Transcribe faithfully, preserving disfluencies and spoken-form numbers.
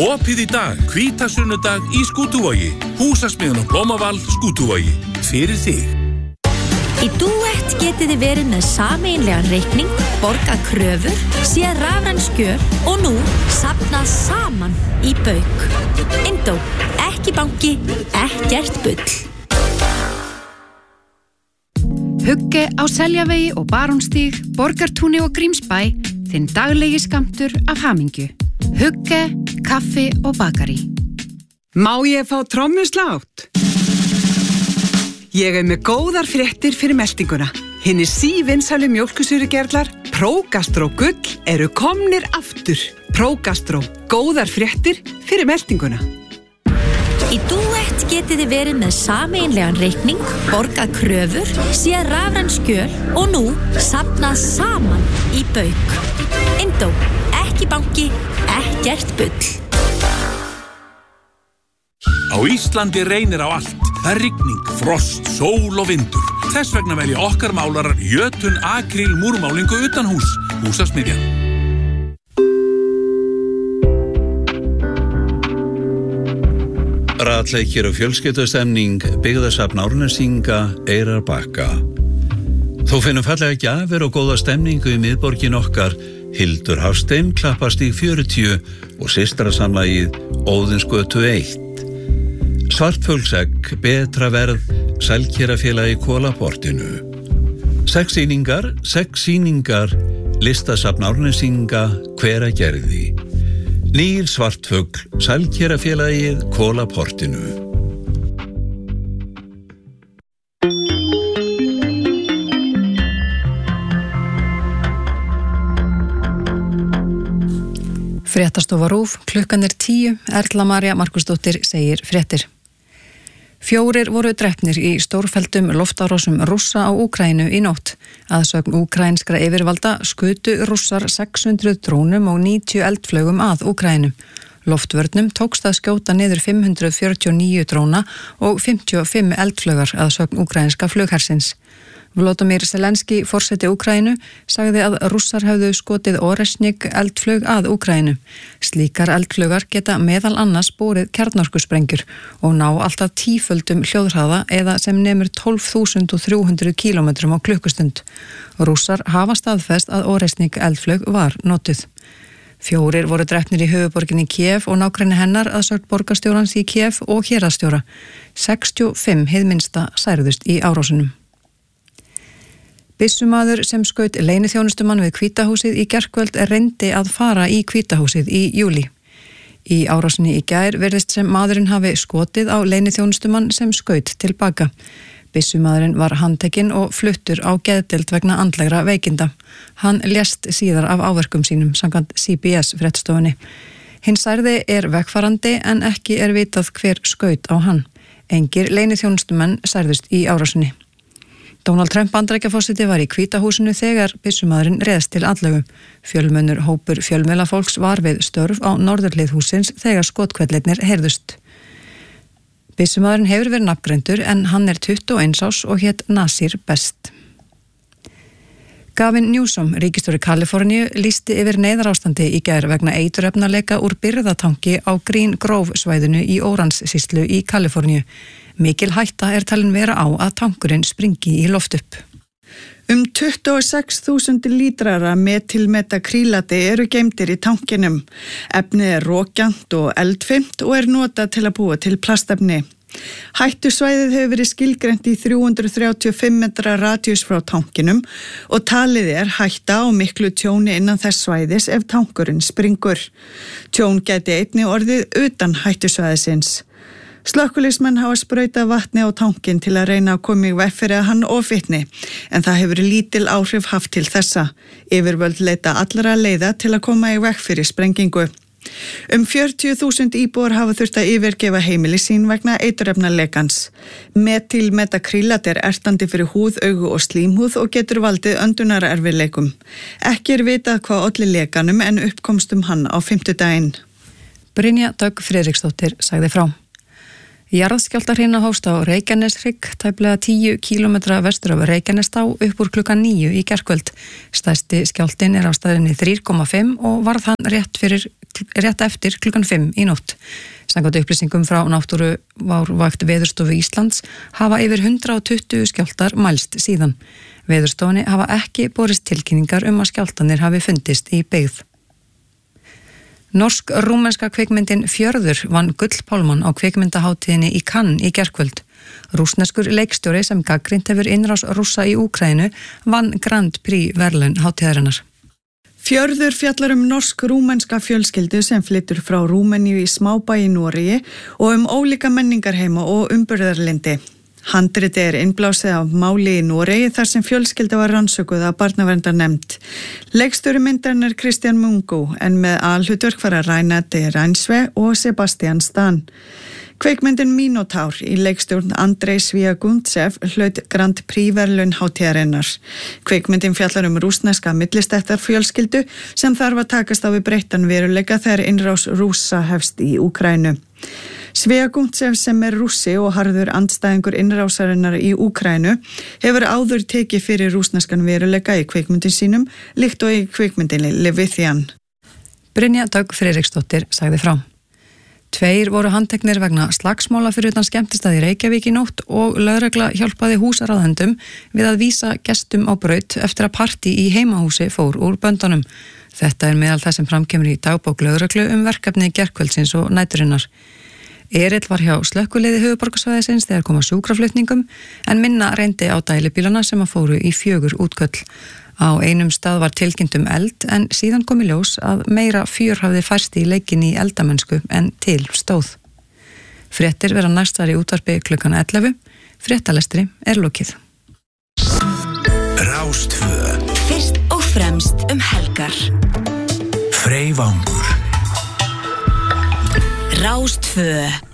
Opið í dag, hvítasunnudag í Skútuvogi. Húsasmiðjan á Blómaval, Skútuvogi. Fyrir þig. Í Duett getið þið verið með sameiginlegan reikning, borgað kröfur, séð rafræn skjöl og nú safnað saman í bauk. Indó, ekki banki, ekkert bull. Hugge á Seljavegi og Barónstíg, Borgartúni og Grímsbæ, þinn daglegi skammtur af hamingju. Hugge, kaffi og bakari. Má ég fá trommuslátt? Ég er með góðar fréttir fyrir meltinguna. Hinni sívinsælu mjólkusýrugerlar Prógastró Gull eru komnir aftur. Prógastró, góðar fréttir fyrir meltinguna. Í Duett getið þið verið með sameiginlegan reikning, borgað kröfur, séð rafræn skjöl og nú safnað saman í bauk. Indó, ekki banki, ekkert bull. Á Íslandi reynir á allt. Það er rigning, frost, sól og vindur. Þess vegna velja okkar málarar Jötun Akryl múrmálingu utan hús. Húsasmiðjan. Ratleikir og fjölskyldustemning, byggðasafn Árnesinga, Eyrarbakka. Þó finnum fallega gjafir og góða stemningu í miðborgin okkar, Hildur Hafstein, Klappastíg fjörutíu og systrasamlagið Óðinsgötu eitt. Svartfuglsegg, betra verð, Sælkerafélagi Kólaportinu. Sex sýningar, sex sýningar, listasafn Árnesinga, Hveragerði. Nýr svartfugl, Sælkerafélagið Kólaportinu. Fréttastofa RÚV, klukkan er tíu, Erla María Markusdóttir segir fréttir. Fjórir voru drepnir í stórfelldum loftárásum Rússa á Úkraínu í nótt. Að sögn úkraínskra yfirvalda skutu Rússar sex hundruð drónum og níutíu eldflaugum að Úkraínu. Loftvörnum tókst að skjóta niður fimm hundruð fjörutíu og níu dróna og fimmtíu og fimm eldflaugar að sögn úkraínska flughersins. Volodymyr Zelenski, forseti Úkraínu, sagði að Rússar hefðu skotið Oresnik eldflaug að Úkraínu. Slíkar eldflaugar geta meðal annars borið kjarnorkusprengjur og ná alltaf tíföldum hljóðhraða eða sem nemur tólf þúsund þrjú hundruð kílómetrum á klukkustund. Rússar hafa staðfest að Oresnik eldflaug var notuð. Fjórir voru drepnir í höfuðborginni Kiev og nágrenni hennar að sögn borgarstjórans í Kiev og héraðsstjóra. sextíu og fimm hið minnsta særðust í árásunum. Byssumaður sem skaut leyniþjónustumann við Hvítahúsið í gærkvöld reyndi að fara í Hvítahúsið í júlí. Í árásinni í gær virðist sem maðurinn hafi skotið á leyniþjónustumann sem skaut tilbaka. Byssumaðurinn var handtekinn og fluttur á geðdeild vegna andlegra veikinda. Hann lést síðar af áverkum sínum samkvæmt C B S fréttastofunni. Hinn særði er vegfarandi en ekki er vitað hver skaut á hann. Engir leyniþjónustumenn særðust í árásinni. Donald Trump Bandaríkjaforseti var í Hvítahúsinu þegar byssumaðurinn réðst til atlögu. Fjölmennur hópur fjölmiðlafólks var við störf á norðurhlið hússins þegar skothvellarnir heyrðust. Byssumaðurinn hefur verið nafngreindur en hann er tuttugu og eins árs og hét Nasir Best. Gavin Newsom, ríkisstjóri Kaliforníu, lýsti yfir neyðarástandi í gær vegna eiturefnaleka úr birgðatanki á Green Grove svæðinu í Orange-sýslu í Kaliforníu. Mikil hætta er talin vera á að tankurinn springi í loft upp. Um tuttugu og sex þúsund lítrar af metilmetakrílati eru geymdir í tankinum. Efnið er rókjant og eldfimt og er notað til að búa til plastefni. Hættusvæðið hefur verið skilgreint í þrjú hundruð þrjátíu og fimm metra radíus frá tankinum og talið er hætta á miklu tjóni innan þess svæðis ef tankurinn springur. Tjón gæti einnig orðið utan hættusvæðisins. Slökkviliðsmenn hafa sprautað vatni á tankinn til að reyna að koma í veg fyrir að hann ofvitni, en það hefur lítil áhrif haft til þessa. Yfirvöld leita allra leiða til að koma í veg fyrir sprengingu. Um fjörutíu þúsund íbúar hafa þurft að yfirgefa heimili sín vegna eiturefnalekans. Metilmetakrílat er ertandi fyrir húð, augu og slímhúð og getur valdið öndunarerfiðleikum. Ekki er vitað hvað olli lekanum en uppkomstum hann á fimmtudaginn. Brynja Dögg Friðriksdóttir sagði frá. Jarðskjálftahrina hófst á Reykjaneshrygg, tæplega tíu kílómetra vestur af Reykjanestá upp úr klukkan níu í gærkvöld. Stærsti skjálftinn er á staðinni þrjú komma fimm og varð hann rétt fyrir rétt eftir klukkan fimm í nótt. Samkvæmt upplýsingum frá Náttúruvárvakt Veðurstofu Íslands hafa yfir hundrað og tuttugu skjálftar mælst síðan. Veðurstofunni hafa ekki borist tilkynningar um að skjálftanir hafi fundist í byggð. Norsk-rúmenska kvikmyndin Fjörður vann gullpálmann á kvikmyndahátíðinni í Cannes í gærkvöld. Rússneskur leikstjóri sem gagnrýnt hefur innrás Rússa í Úkraínu vann Grand Prix verðlaun hátíðarinnar. Fjörður fjallar um norsk-rúmenska fjölskyldu sem flytur frá Rúmeníu í smábæ í Noregi og um ólíka menningarheima og umburðarlyndi. Handriti er innblásið af máli í Noregi þar sem fjölskylda var rannsökuð af barnaverndarnefnd. Leikstjóri myndarinnar er Kristján Mungo en með alhlutverk fara Reinhard Reinsve og Sebastian Stan. Kveikmyndin Minotaur í leikstjórn Andrei Sviagundsev hlaut Grand Prix verðlaun hátíðarinnar. Kveikmyndin fjallar um rússneska millistéttar fjölskyldu sem þarf að takast á við breyttan veruleika þegar innrás Rússa hefst í Úkraínu. Sviagundsev sem er rússi og harður andstæðingur innrásarinnar í Úkraínu hefur áður tekið fyrir rússneskan veruleika í kveikmyndin sínum líkt og í kveikmyndinni Levithian. Brynja Dögg Friðriksdóttir sagði frá. Tveir voru handteknir vegna slagsmála fyrir utan skemmtistað í Reykjavík í nótt og lögregla hjálpaði húsaraðendum við að vísa gestum á braut eftir að partí í heimahúsi fór úr böndunum. Þetta er meðal þess sem framkemur í dagbók lögreglu um verkefni gærkvöldsins og næturinnar. Erill var hjá slökkviliði höfuðborgarsvæðisins þegar koma sjúkraflutningum en minna reyndi á dælubílana sem að fóru í fjögur útköll. Á einum stað var tilkynnt um eld en síðan kom í ljós að meira fjör hafði færst í leikin í eldamennsku en til stóð. Fréttir vera næstar í útvarpi klukkan ellefu. Fréttalestri er lokið. Rástvö. Fyrst og fremst um helgar. Freyvangur. Rástvö.